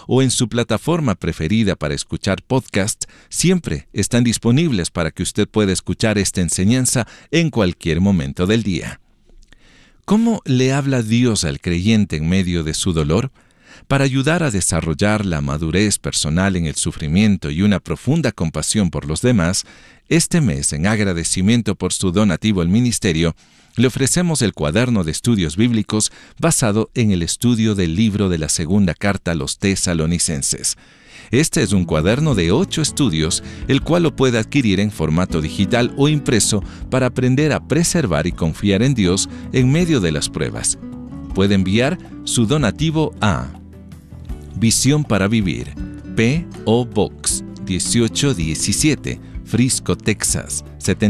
o en su plataforma preferida para escuchar podcast, siempre están disponibles para que usted pueda escuchar esta enseñanza en cualquier momento del día. ¿Cómo le habla Dios al creyente en medio de su dolor? Para ayudar a desarrollar la madurez personal en el sufrimiento y una profunda compasión por los demás, este mes, en agradecimiento por su donativo al ministerio, le ofrecemos el cuaderno de estudios bíblicos basado en el estudio del libro de la segunda carta a los Tesalonicenses. Este es un cuaderno de 8 estudios, el cual lo puede adquirir en formato digital o impreso para aprender a preservar y confiar en Dios en medio de las pruebas. Puede enviar su donativo a Visión para Vivir, P.O. Box 1817, Frisco, Texas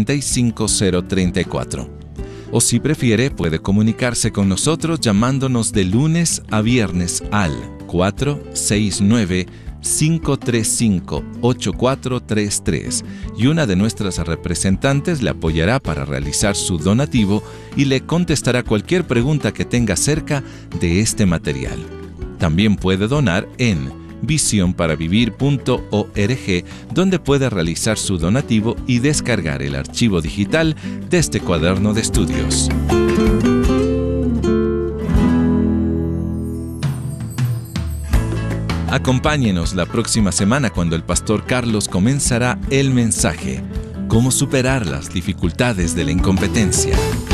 75034. O si prefiere, puede comunicarse con nosotros llamándonos de lunes a viernes al 469-535-8433 y una de nuestras representantes le apoyará para realizar su donativo y le contestará cualquier pregunta que tenga acerca de este material. También puede donar en visionparavivir.org, donde puede realizar su donativo y descargar el archivo digital de este cuaderno de estudios. Acompáñenos la próxima semana cuando el pastor Carlos comenzará el mensaje: ¿Cómo superar las dificultades de la incompetencia?